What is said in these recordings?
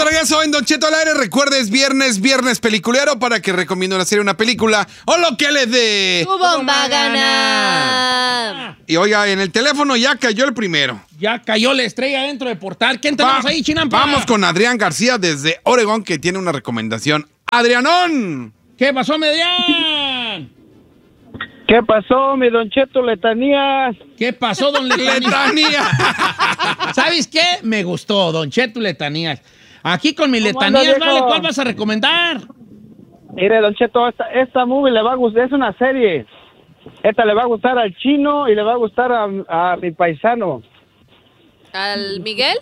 de regreso en Don Cheto al aire. Recuerda, es viernes peliculero para que recomiende una serie, una película o lo que le dé. ¡Tu bomba gana! Y oiga, en el teléfono ya cayó el primero. Ya cayó la estrella dentro del portal. ¿Quién tenemos ahí, Chinampa? Vamos con Adrián García desde Oregón, que tiene una recomendación. ¡Adrianón! ¿Qué pasó, Adrián? ¿Qué pasó, mi Don Cheto Letanías? ¿Qué pasó, don Letanías? ¿Sabes qué? Me gustó, Don Cheto Letanías. Aquí con mi Letanías, vale, ¿cuál vas a recomendar? Mire, Don Cheto, esta movie le va a gustar, es una serie. Esta le va a gustar al chino y le va a gustar a mi paisano. ¿Al Miguel?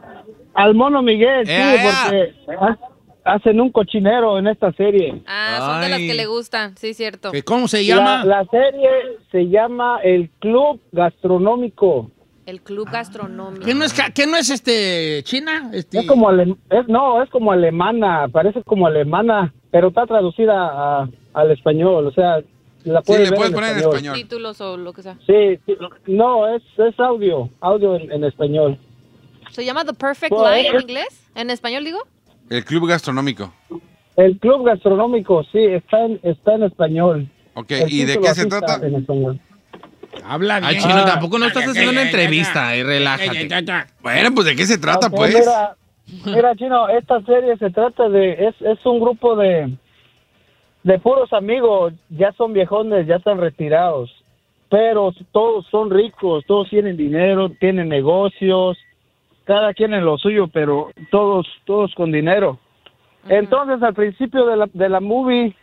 Al mono Miguel, sí, porque hacen un cochinero en esta serie. Son de las que le gustan, sí, cierto. ¿Cómo se llama? La serie se llama El Club Gastronómico. El Club Gastronómico. ¿Qué no es China? Es como es como alemana, parece como alemana, pero está traducida al español, o sea, la puedes ver poner en español. Títulos o lo que sea. Sí, no, es audio en español. ¿Se llama The Perfect Lie en inglés? ¿En español digo? El Club Gastronómico. El Club Gastronómico, sí, está en español. Ok, ¿y de qué se trata? En español. Habla bien. Ay, Chino, tampoco no estás haciendo una entrevista, relájate. Bueno, pues ¿de qué se trata, Okay, pues? Mira, Chino, esta serie se trata es un grupo de puros amigos, ya son viejones, ya están retirados, pero todos son ricos, todos tienen dinero, tienen negocios, cada quien en lo suyo, pero todos con dinero. Entonces, al principio de la movie,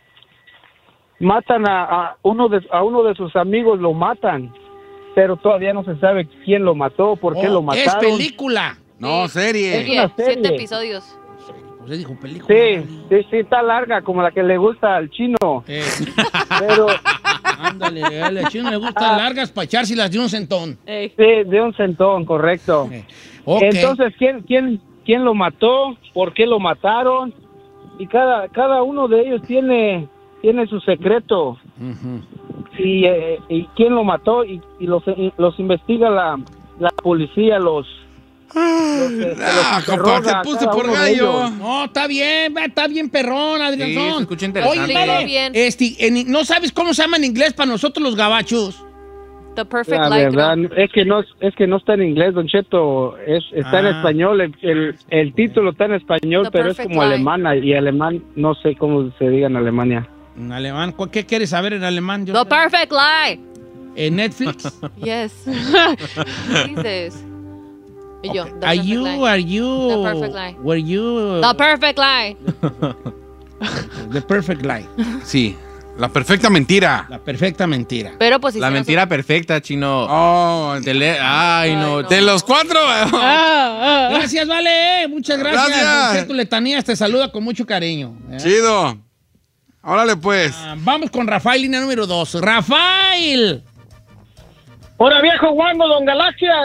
matan a uno de sus amigos, lo matan, pero todavía no se sabe quién lo mató, por qué lo mataron. Es película. No, serie. Es una serie. 7 episodios. Pues dijo película. Sí, está larga, como la que le gusta al chino. Pero ándale, al chino le gustan largas para echárselas de un centón. Sí, de un centón, correcto. Okay. Entonces, ¿quién lo mató? ¿Por qué lo mataron? Y cada uno de ellos tiene su secreto. Y quién lo mató y los investiga la policía, compa, te puse por gallo. No, está bien perrón, Adrián. Sí, se escucha interesante. Oye, vale, bien. ¿no sabes cómo se llama en inglés para nosotros los gabachos? The Perfect La Lie. verdad, es que no está en inglés, Don Cheto, está en español, el título está en español, The pero es Perfect como Lie. alemana, y alemán, no sé cómo se diga en Alemania. En alemán, ¿qué quieres saber en alemán? The Perfect Lie. ¿En Netflix? Yes. Dices. Y yo, The Are Perfect you, Lie. are you, The Perfect Lie. were you... The Perfect Lie. The Perfect Lie. Sí, la perfecta mentira. La perfecta mentira. Pero pues La mentira perfecta, Chino. Oh, Ay, no. de los 4. Gracias, vale. Muchas gracias. Gracias. Don Cheto Letanías te saluda con mucho cariño. Chido. Órale, pues. Vamos con Rafael, línea número 2. ¡Rafael! ¡Hola, viejo guango, don Galaxias!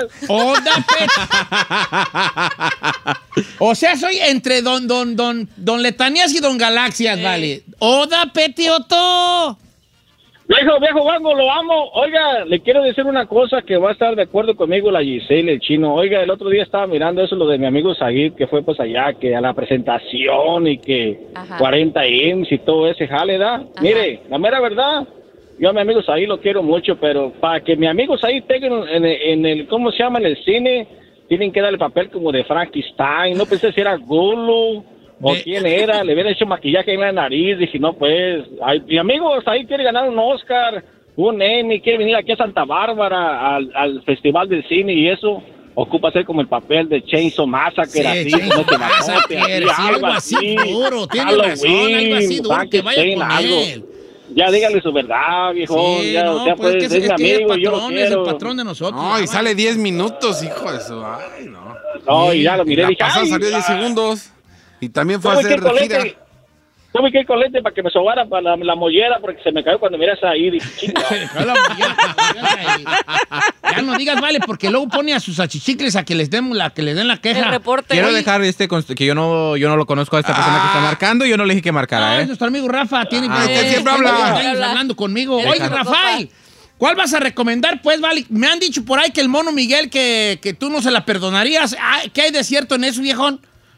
O sea, soy entre don Letanías y don Galaxias, vale. ¡Oda, Petioto! Viejo guango, lo amo. Oiga, le quiero decir una cosa que va a estar de acuerdo conmigo la Giselle, el chino. Oiga, el otro día estaba mirando eso, lo de mi amigo Said, que fue pues allá, que a la presentación y que 40 IMSS y todo ese jale, ¿da? Mire, la mera verdad, yo a mi amigo Said lo quiero mucho, pero para que mi amigo Said tenga en el, ¿cómo se llama? En el cine, tienen que darle el papel como de Frankenstein. No pensé si era Gulu o quién era, le hubiera hecho maquillaje en la nariz. Dije, no, pues, mi amigo Said quiere ganar un Oscar, un Emmy, quiere venir aquí a Santa Bárbara al Festival del Cine y eso. Ocupa ser como el papel de Chainsaw Massacre, así, Chainsaw no te Massacre, sí, algo así duro, tiene razón, algo así duro, que vaya con él. Ya dígale su verdad, viejo. Sí, ya, no, o sea, pues pues, que es mi amigo, es yo lo patrón, quiero. es el patrón de nosotros. No, y sale 10 minutos, hijo de su. Ay, no. No, y ya lo miré. La Dije, pasada ay, salió 10 segundos. Y también fue a tuve que hacer ir con gira. lente, tuve que ir con lente para que me sobara para la mollera, porque se me cayó cuando miras ahí. Dije, chinga. Ya no digas, vale, porque luego pone a sus achichicles a que les den la queja. El reporte. Quiero Oye, dejar que yo no lo conozco a esta persona que está marcando y yo no le dije que marcara, Es nuestro amigo Rafa, tiene usted siempre habla. años hablando conmigo. Oye, Déjalo. Rafael, ¿cuál vas a recomendar? Pues, vale, me han dicho por ahí que el mono Miguel, que tú no se la perdonarías. ¿Qué hay de cierto en eso, viejón?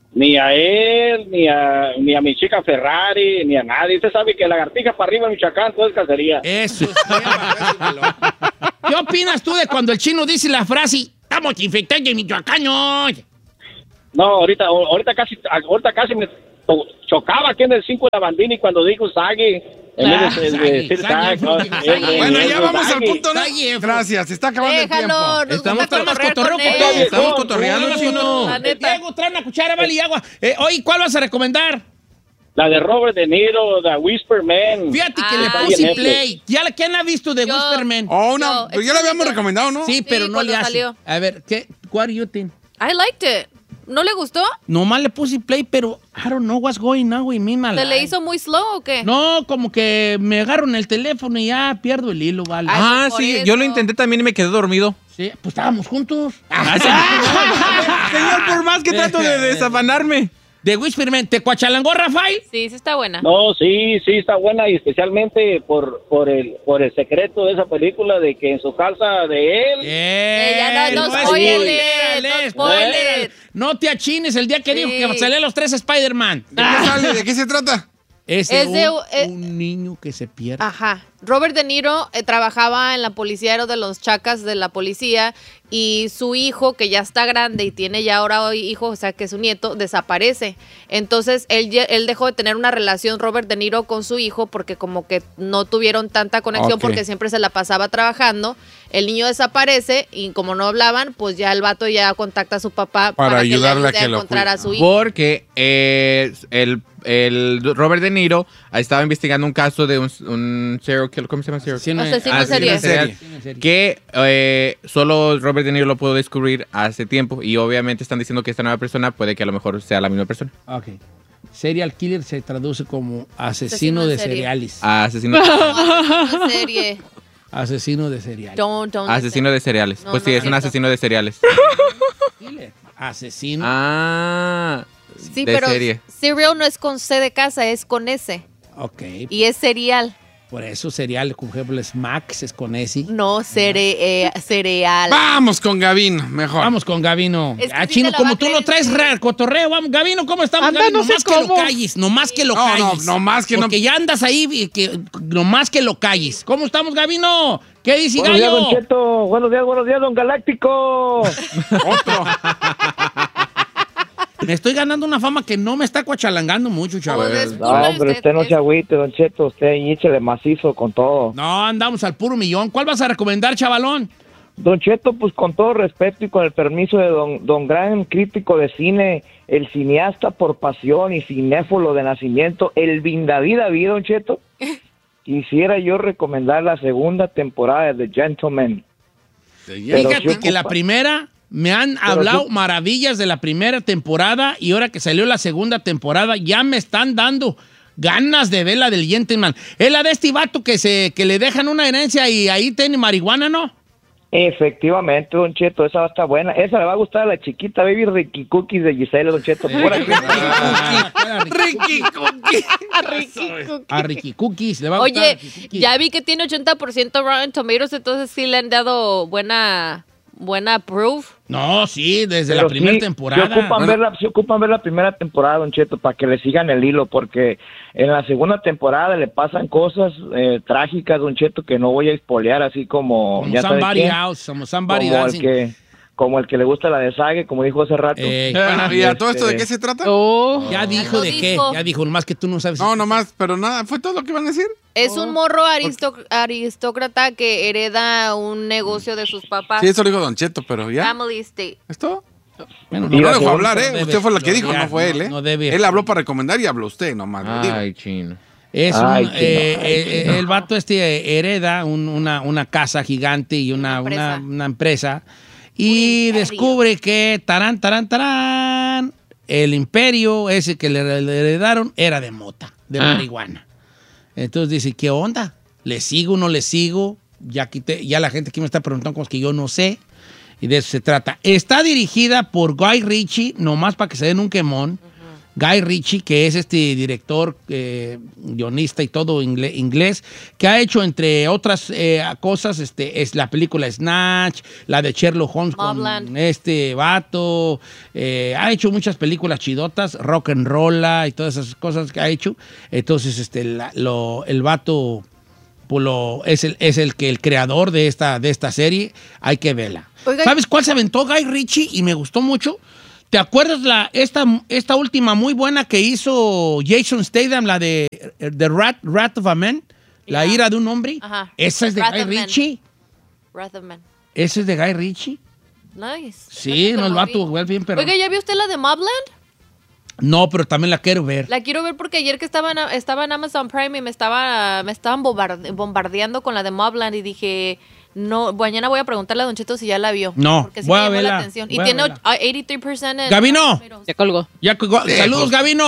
Ni a él, ni a mi chica Ferrari, ni a nadie. Usted sabe que lagartija para arriba en Michoacán, todo es cacería. Eso es. ¿Qué opinas tú de cuando el chino dice la frase, estamos infectados en Michoacán? No, ahorita casi me chocaba aquí en el 5 de la Bandini cuando dijo Sagui. En vez de decir Sagui. Bueno, ya vamos al punto, ¿no? Sagui. Gracias, se está acabando el tiempo. Estamos cotorreando. Estamos cotorreando, chino. La neta. Diego, trae una cuchara, vale, y agua. Oye, ¿cuál vas a recomendar? La de Robert De Niro, The Whisper Man. Fíjate que Ah. le Está puse bien play. ¿Quién ha visto de Yo. Whisper Man? Oh, No, pero ya lo habíamos excelente. recomendado, ¿no? Sí, pero Sí, no le cuando hace. salió. A ver, what do you think? I liked it. ¿No le gustó? Nomás le puse play, pero I don't know what's going on with me, my ¿Se life. le hizo muy slow o qué? No, como que me agarro en el teléfono y ya pierdo el hilo, vale. Ay, Ah, por sí, eso. yo lo intenté también y me quedé dormido. Sí, pues estábamos juntos. Señor, por más que trato de desafanarme. De Whisper Man, ¿te cuachalangó, Rafael? Sí, sí está buena. No, sí, está buena y especialmente por el secreto de esa película de que en su casa de él... Ya no spoiler, no spoiler. No te achines el día que Sí. dijo que salían los 3 Spider-Man. ¿De qué sale? ¿De qué se trata? Es Es de- un niño que se pierde. Ajá. Robert De Niro trabajaba en la policía, era de los chacas de la policía, y su hijo, que ya está grande y tiene ya ahora hijo, o sea que su nieto, desaparece. Entonces él dejó de tener una relación, Robert De Niro, con su hijo, porque como que no tuvieron tanta conexión, Ok. porque siempre se la pasaba trabajando. El niño desaparece y como no hablaban, pues ya el vato ya contacta a su papá Para que le ayudarle a ayude que lo encontrar cuide. a su hijo. Porque el Robert De Niro estaba investigando un caso de un serial killer. ¿Cómo se llama? Asesino en Asesino serie. Que solo Robert De Niro lo pudo descubrir hace tiempo. Y obviamente están diciendo que esta nueva persona puede que a lo mejor sea la misma persona. Ok. Serial killer se traduce como asesino Asesino en de serie. cereales. Asesino, Una serie. Asesino de cereales. Don't asesino de cereales. No, Pues sí, no es un siento. asesino de cereales. Killer. Asesino. Ah, Sí, de pero serie. cereal no es con C de casa, es con S. Ok. Y es cereal. Por eso cereal, por ejemplo, es Max, es con S. No cereal. Vamos con Gavino, mejor. Vamos con Gavino. Es que sí Chino, te la como va a tú lo creer, traes sí. raro, cotorreo. Vamos, Gavino, ¿cómo estamos, Anda, Gavino? no sé Nomás que lo cómo. calles, nomás que lo No, calles. no más que no- Porque ya andas ahí, nomás que lo calles. ¿Cómo estamos, Gavino? ¿Qué dice Buenos días, Gallo? Don Cheto. Buenos días, Don Galáctico. Otro. Me estoy ganando una fama que no me está cuachalangando mucho, chaval. Pues, No, hombre, usted no se agüite, Don Cheto. Usted ahí échale macizo con todo. No, andamos al puro millón. ¿Cuál vas a recomendar, chavalón? Don Cheto, pues con todo respeto y con el permiso de don gran crítico de cine, el cineasta por pasión y cinéfilo de nacimiento, el David, Don Cheto, quisiera yo recomendar la segunda temporada de The Gentleman. Pero Fíjate sí que la ocupa- primera, me han hablado maravillas de la primera temporada y ahora que salió la segunda temporada ya me están dando ganas de ver la del Gentleman. Es la de este vato que le dejan una herencia y ahí tiene marihuana, ¿no? Efectivamente, Don Cheto, esa va a estar buena. Esa le va a gustar a la chiquita baby Ricky Cookies de Giselle, Don Cheto. Pura Ricky Cookie. A Ricky Cookies le va a gustar. Oye, Ricky Cookies. ya vi que tiene 80% Rotten Tomatoes, entonces sí le han dado buena proof. No, sí, desde Pero la primera sí, temporada. Se ocupan ver la primera temporada, Don Cheto, para que le sigan el hilo, porque en la segunda temporada le pasan cosas trágicas, Don Cheto, que no voy a espolear, así como... Como ya sabe somebody quién, else, como somebody como dancing. como el que le gusta la de Sague, como dijo hace rato. Bueno, ¿y a todo esto de qué se trata? Oh. Ya dijo lo de qué, dijo. ya dijo, nomás que tú no sabes. No, nomás, pero nada, ¿fue todo lo que van a decir? Es un morro aristócrata que hereda un negocio de sus papás. Sí, eso lo dijo Don Cheto, pero ya. Family Estate. ¿Esto? Bueno, Y No la lo dejó segunda- hablar, ¿eh? debe- Usted fue la que dijo, ya, no fue él, ¿eh? no debe- Él habló para recomendar y habló usted nomás. le digo. Ay, chino. Es Ay, un, qué el vato hereda una casa gigante y una empresa y descubre que tarán, el imperio ese que le heredaron era de mota, de marihuana. Entonces dice, ¿qué onda? ¿Le sigo o no le sigo? Ya la gente aquí me está preguntando cosas que yo no sé. Y de eso se trata. Está dirigida por Guy Ritchie, nomás para que se den un quemón. Guy Ritchie, que es este director, guionista y todo inglés, que ha hecho, entre otras cosas, es la película Snatch, la de Sherlock Holmes Mobland. con este vato, ha hecho muchas películas chidotas, Rock and Rolla y todas esas cosas que ha hecho. Entonces, el vato es el creador de esta serie. Hay que verla. Oiga, ¿Sabes cuál se aventó Guy Ritchie y me gustó mucho? ¿Te acuerdas esta última muy buena que hizo Jason Statham, la de The Wrath of a Man? La Yeah. ira de un hombre. Ajá. Esa es de Wrath Guy of Man. Ritchie. Wrath of Man. Ese es de Guy Ritchie. Nice. Sí, no, el vato igual bien, pero... Oiga, ¿ya vio usted la de Mobland? No, pero también la quiero ver. La quiero ver porque ayer que estaba en Amazon Prime y me estaban bombardeando con la de Mobland y dije, no, mañana voy a preguntarle a Don Cheto si ya la vio. No, porque sí voy me a llamó verla, la atención. Y voy a tiene verla. 83% en... Gabino. Ya colgó. Saludos, Gabino.